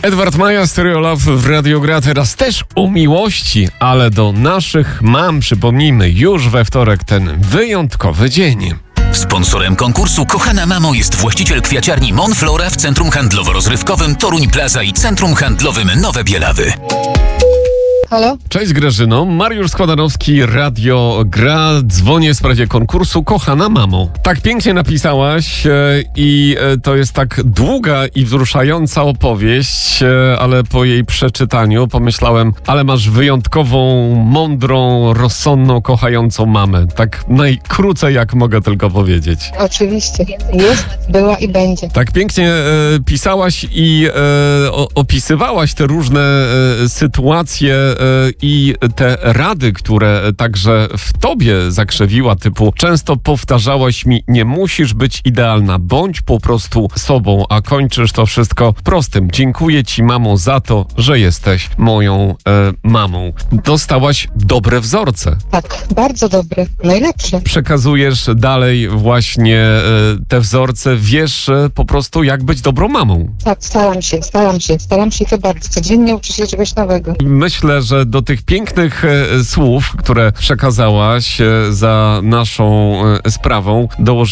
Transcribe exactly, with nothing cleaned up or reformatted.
Edward Maja, Stereo Love w Radio Gra. Teraz też o miłości, ale do naszych mam, przypomnijmy, już we wtorek ten wyjątkowy dzień. Sponsorem konkursu Kochana Mamo jest właściciel kwiaciarni Monflora w Centrum Handlowo-Rozrywkowym Toruń Plaza i Centrum Handlowym Nowe Bielawy. Halo? Cześć Grażyno, Mariusz Składanowski, Radio Gra. Dzwonię w sprawie konkursu Kochana Mamo. Tak pięknie napisałaś e, i e, to jest tak długa i wzruszająca opowieść, e, ale po jej przeczytaniu pomyślałem, ale masz wyjątkową, mądrą, rozsądną, kochającą mamę. Tak najkrócej jak mogę tylko powiedzieć. Oczywiście. Jest, była i będzie. Tak pięknie e, pisałaś i e, o, opisywałaś te różne e, sytuacje e, i te rady, które także w tobie zakrzewiła, typu często powtarzałaś mi, nie musisz być idealna, bądź po prostu sobą, a kończysz to wszystko prostym. Dziękuję ci, mamo, za to, że jesteś moją e, mamą. Dostałaś dobre wzorce. Tak, bardzo dobre, najlepsze. Przekazujesz dalej właśnie e, te wzorce, wiesz e, po prostu jak być dobrą mamą. Tak, staram się, staram się, staram się to bardzo. Codziennie uczę się czegoś nowego. Myślę, że do tych pięknych e, słów, które przekazałaś e, za naszą e, sprawą, dołożyłaś